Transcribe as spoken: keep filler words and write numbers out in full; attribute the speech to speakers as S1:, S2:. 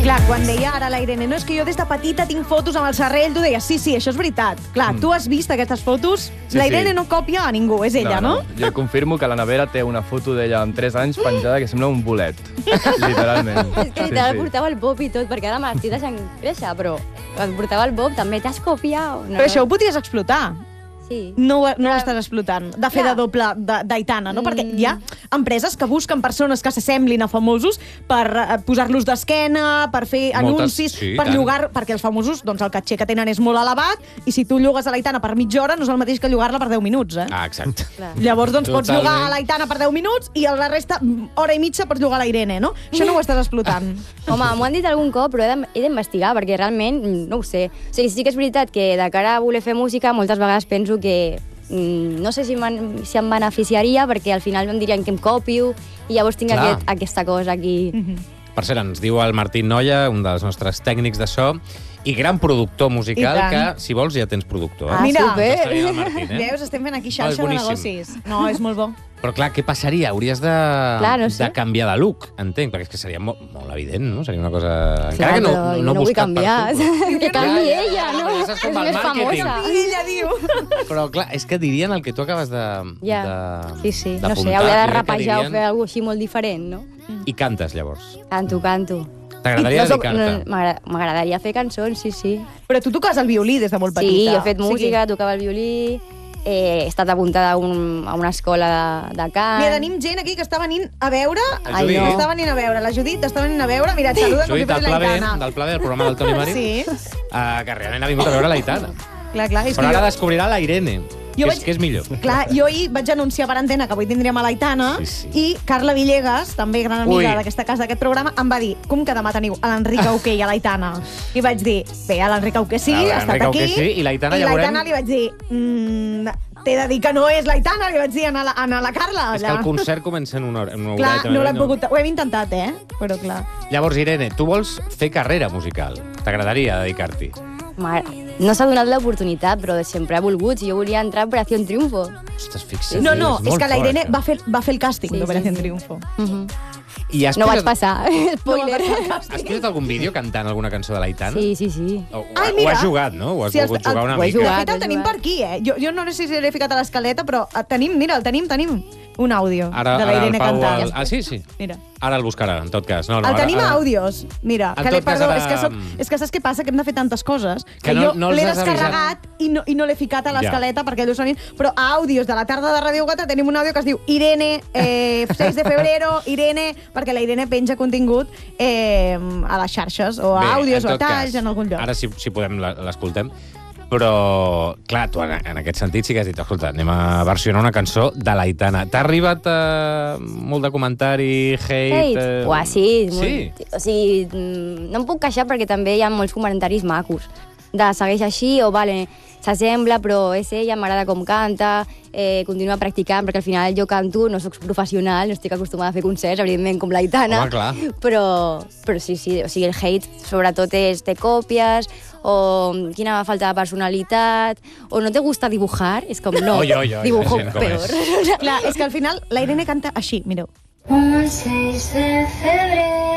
S1: Clar, quan deia ara la Irene, no, és que jo des de petita tinc fotos amb el Serrell, tu deies, sí, sí, això és veritat. Clar, mm. tu has vist aquestes fotos,
S2: sí,
S1: la Irene
S2: sí.
S1: no copia a ningú, és ella, no?
S2: no? no? Jo confirmo que la nevera té una foto d'ella amb tres anys penjada que sembla un bolet, literalment.
S3: És que literal sí, sí. portava el bob i tot, perquè ara m'estic deixant créixer, però quan portava el bob també t'has copiat. No?
S1: Però això ho podies explotar.
S3: Sí.
S1: No, no ho estàs explotant, de fer
S3: Clar.
S1: de doble d'Aitana, no?
S3: Mm.
S1: Perquè hi ha empreses que busquen persones que s'assemblin a famosos per eh, posar-los d'esquena, per fer
S4: Moltes,
S1: anuncis,
S4: sí,
S1: per
S4: tant.
S1: llogar, perquè els famosos, doncs el caché que tenen és molt elevat, i si tu llogues a l'Aitana per mitja hora no és el mateix que llogar-la per deu minuts, eh?
S4: Ah, exacte.
S3: Clar.
S1: Llavors, doncs, pots
S4: Totalment.
S1: llogar a l'Aitana per deu minuts i a la resta, hora i mitja, pots llogar a la Irene, no? Això no ho estàs explotant.
S3: Home, m'ho han dit algun cop, però he de- he d'investigar, perquè realment no ho sé. O sigui, sí que és veritat que de cara a voler fer música moltes vegades penso que mm, no sé si, si em beneficiaria, perquè al final em dirien que em copio i llavors tinc
S4: Clar.
S3: aquest, aquesta cosa aquí.
S4: Per cert, ens diu el Martín Noia, un dels nostres tècnics de so, i gran productor musical,
S1: I tant.
S4: que, si vols, ja tens productor. Eh?
S3: Ah,
S1: Mira.
S3: super!
S4: Està bé el Martín, eh?
S1: Veus, estem fent aquí
S4: Oh, és
S1: xarxa de
S4: boníssim.
S1: negocis. No, és molt bo.
S4: Però clar, què passaria? Hauries de,
S3: Clar, no sé.
S4: de canviar de look, entenc, perquè és que seria molt, molt evident, no? Seria una cosa...
S3: Clar,
S4: Encara que no,
S3: però jo
S4: no,
S3: no vull
S4: buscat
S3: canviar.
S4: per tu.
S3: Que canvi
S4: Ja, ja,
S3: ella,
S4: ja,
S3: no?
S4: ja saps com
S3: És
S4: va el
S3: més
S4: màrqueting.
S3: famosa.
S1: I ella diu...
S4: Però clar, és que dirien el que tu acabes de...
S3: Ja,
S4: de
S3: sí, sí. No
S4: d'apuntar.
S3: sé, hauria de
S4: Jo crec que
S3: rapejar o
S4: dirien-
S3: fer alguna cosa així molt diferent, no?
S4: I cantes, llavors.
S3: Canto, canto.
S4: T'agradaria
S3: No soc-
S4: dedicar-te?
S3: no, m'agra- M'agradaria fer cançons, sí, sí.
S1: Però tu toques el violí des de molt petita.
S3: Sí, jo he fet
S1: O sigui,
S3: música, tocava el violí, eh, he estat apuntada a, un, a una escola de, de cant.
S1: Mira, tenim gent aquí que està venint a veure...
S4: El
S3: Ai,
S4: Judit.
S3: no.
S1: Està venint a veure. La Judit està venint a veure. Mira, et saluden com si
S4: Judit, del
S1: fos
S4: Pla B,
S1: l'Aitana.
S4: del Pla B, del programa del Toni Marín,
S1: Sí,
S4: uh, que realment ha vingut a veure l'Aitana.
S1: clar, clar. És
S4: Però
S1: que
S4: ara
S1: jo,
S4: descobrirà la Irene,
S1: Jo
S4: que,
S1: vaig-
S4: és, que és millor.
S1: clar, jo ahir vaig anunciar per antena que avui tindríem a l'Aitana
S4: Sí, sí.
S1: i Carla Villegas, també gran amiga
S4: Ui.
S1: d'aquesta casa, d'aquest programa, em va dir, com que demà teniu a l'Enric Auqué i a l'Aitana? I vaig dir, bé, a l'Enric Auqué sí,
S4: A
S1: ha
S4: l'Enric
S1: estat aquí.
S4: Auqué sí, i l'Aitana ja
S1: I
S4: veurem.
S1: l'Aitana li vaig dir, mm, t'he de dir que no és l'Aitana, li vaig dir a la, a la Carla.
S4: És que el concert comença en una hora. En una
S1: Clar,
S4: horeta,
S1: no l'he
S4: no?
S1: pogut... Ho hem intentat, eh? Però clar...
S4: Llavors, Irene, tu vols fer carrera musical. T'agradaria dedicar-t'hi?
S3: Mare, no s'ha donat l'oportunitat, però de sempre he volgut. Si jo volia entrar a Operació Triunfo.
S4: Ostres, fixa't.
S1: No, no, és,
S4: molt
S1: que la
S4: fort,
S1: Irene
S4: això.
S1: va fer, va fer el càsting
S3: Sí,
S1: d'Operació
S3: sí, sí.
S1: Triunfo.
S3: Uh -huh.
S4: I has
S3: No vaig
S4: posat-
S3: passar, spoiler.
S4: Has posat algun vídeo cantant alguna cançó de l'Aitana?
S3: Sí, sí, sí.
S4: O, o,
S1: Ai,
S4: ho
S1: mira.
S4: has jugat, no? Ho has
S1: Sí, el-
S4: volgut jugar una
S1: el-
S3: ho he
S4: mica.
S3: jugat.
S1: De fet, el
S3: he
S1: tenim
S3: jugat.
S1: per aquí, eh? Jo, jo no sé si l'he ficat a l'escaleta, però eh, tenim, mira, el tenim, tenim un àudio
S4: Ara,
S1: de la
S4: ara el
S1: Irene
S4: Pau...
S1: cantant.
S4: El... Ah, sí, sí.
S1: Mira.
S4: Ara el buscarà, en tot cas. No, no,
S1: El
S4: ara,
S1: tenim a
S4: ara...
S1: àudios. Mira,
S4: En
S1: que l'he,
S4: tot cas,
S1: perdó,
S4: ara-
S1: és, que soc, és que saps què passa? Que hem de fer tantes coses que,
S4: Que no-
S1: jo
S4: no els
S1: l'he
S4: has
S1: descarregat i no, i no l'he ficat a l'escaleta perquè allò sonin... Però a àudios de la tarda de Radio Gata tenim un àudio que es diu Irene, eh, seis de febrero, Irene, perquè la Irene penja contingut eh, a les xarxes, o a
S4: Bé,
S1: àudios
S4: en
S1: o a
S4: tot
S1: talls
S4: cas,
S1: en algun lloc.
S4: Ara, si, si podem, la- l'escoltem. Però, clar, tu en, en aquest sentit sí que has dit, escolta, anem a versionar una cançó de l'Aitana. T'ha arribat eh, molt de comentari, hate...
S3: Hate?
S4: Eh...
S3: Uah, sí.
S4: Sí?
S3: Molt, o sigui, mm, no em puc queixar perquè també hi ha molts comentaris macos. De segueix així, o vale, s'assembla, però és ella, m'agrada com canta, eh, continua practicant, perquè al final jo canto, no sóc professional, no estic acostumada a fer concerts, evidentment, com l'Aitana.
S4: Home, clar.
S3: Però, però sí, sí, o sigui, el hate sobretot és te copies, o quina falta de personalitat, o no te gusta dibujar, és com, no,
S4: Oi, oi, oi,
S3: dibujo
S4: la gent com
S3: peor.
S4: és.
S1: Clar, és que al final la Irene canta així, mireu.
S5: Un seis de febrero.